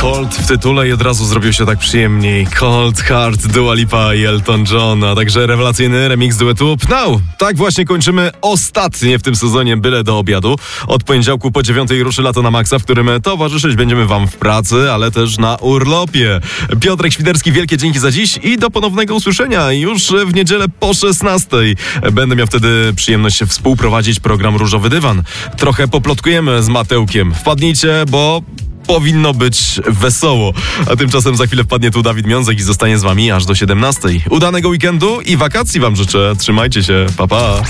Cold w tytule i od razu zrobił się tak przyjemniej. Cold Heart, Dua Lipa i Elton John, a także rewelacyjny remix duetu Pnał. Tak właśnie kończymy ostatnie w tym sezonie Byle do obiadu. Od poniedziałku po 9 ruszy Lato na Maxa, w którym towarzyszyć będziemy wam w pracy, ale też na urlopie. Piotrek Świderski, wielkie dzięki za dziś i do ponownego usłyszenia już w niedzielę po 16. Będę miał wtedy przyjemność współprowadzić program Różowy Dywan. Trochę poplotkujemy z Matełkiem. Wpadnijcie, bo powinno być wesoło. A tymczasem za chwilę wpadnie tu Dawid Miązek i zostanie z wami aż do 17. Udanego weekendu i wakacji wam życzę. Trzymajcie się. Pa, pa.